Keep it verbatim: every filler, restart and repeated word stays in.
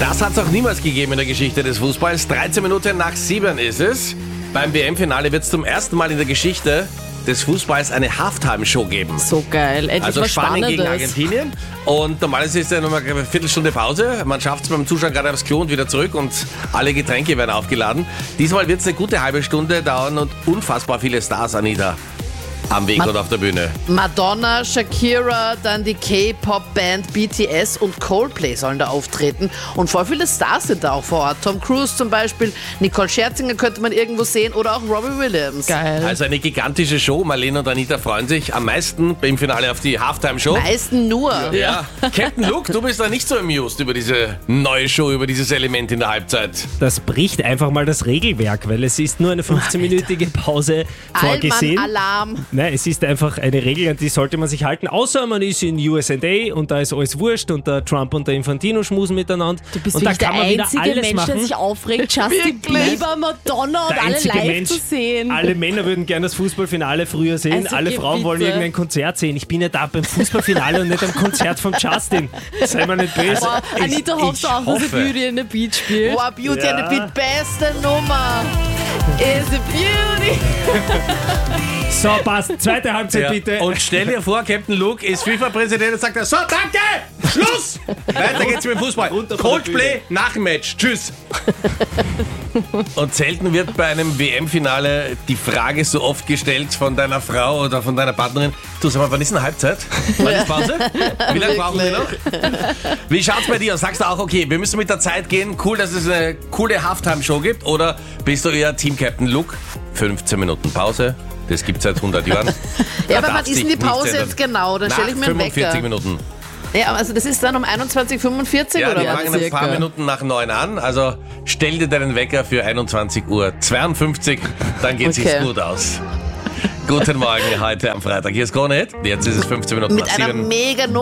Das hat es auch niemals gegeben in der Geschichte des Fußballs. dreizehn Minuten nach sieben ist es. Beim W M-Finale wird es zum ersten Mal in der Geschichte des Fußballs eine Halftime-Show geben. So geil. Endlich Also was Spanien gegen Spannendes. Argentinien. Und normalerweise ist ja nochmal eine Viertelstunde Pause. Man schafft es beim Zuschauen gerade aufs Klo und wieder zurück und alle Getränke werden aufgeladen. Diesmal wird es eine gute halbe Stunde dauern und unfassbar viele Stars, Anita, am Weg Ma- und auf der Bühne. Madonna, Shakira, dann die K-Pop-Band B T S und Coldplay sollen da auftreten. Und voll viele Stars sind da auch vor Ort. Tom Cruise zum Beispiel, Nicole Scherzinger könnte man irgendwo sehen oder auch Robbie Williams. Geil. Also eine gigantische Show. Marlene und Anita freuen sich am meisten im Finale auf die Halftime-Show. Meisten nur. Ja. Captain Luke, du bist da nicht so amused über diese neue Show, über dieses Element in der Halbzeit. Das bricht einfach mal das Regelwerk, weil es ist nur eine fünfzehnminütige Pause vorgesehen. Allmann-Alarm. Nein, es ist einfach eine Regel, an die sollte man sich halten, außer man ist in U S A und da ist alles wurscht und der Trump und der Infantino schmusen miteinander. Du bist und da wirklich kann der man wieder einzige alles Mensch, machen. der sich aufregt, Justin Bieber, Madonna und Der alle einzige live Mensch. zu sehen. Alle Männer würden gerne das Fußballfinale früher sehen, Also alle geh Frauen wollen bitte. irgendein Konzert sehen. Ich bin ja da beim Fußballfinale und nicht am Konzert von Justin. Sei mal nicht böse. Boah, Anita, hoffst du auch, dass sie hoffe. Beauty in the Beach spielt? Wow, Beauty Ja. and the Beat, beste Nummer. Is a beauty. So, passt. Zweite Halbzeit Ja. bitte. Und stell dir vor, Captain Luke ist FIFA-Präsident und sagt, er, so, danke, Schluss. Weiter geht's mit dem Fußball. Runter von der Coldplay nach dem Match. Tschüss. Und selten wird bei einem W M-Finale die Frage so oft gestellt von deiner Frau oder von deiner Partnerin, du sag mal, wann ist denn Halbzeit? Wann ist Pause? Wie lange brauchen wir noch? Wie schaut's bei dir? Sagst du auch, okay, wir müssen mit der Zeit gehen, cool, dass es eine coole Halftime-Show gibt, oder bist du eher Team Captain Luke? fünfzehn Minuten Pause, das gibt's seit hundert Jahren. Ja, Da aber wann darf's ist denn dich die nichts Pause ändern. jetzt genau? Da stelle ich mir einen fünfundvierzig Wecker. Minuten. Ja, also das ist dann um einundzwanzig Uhr fünfundvierzig Ja, oder die was? fangen ein paar circa? Minuten nach neun an. Also stell dir deinen Wecker für einundzwanzig Uhr zweiundfünfzig, dann geht Okay. sich's gut aus. Guten Morgen heute am Freitag. Hier ist Krone Hit. Jetzt ist es fünfzehn Minuten Mit nach einer sieben. mega Nummer.